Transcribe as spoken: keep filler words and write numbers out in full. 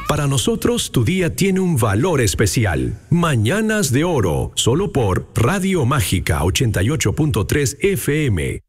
Para nosotros, tu día tiene un valor especial. Mañanas de Oro, solo por Radio Mágica ochenta y ocho punto tres F M.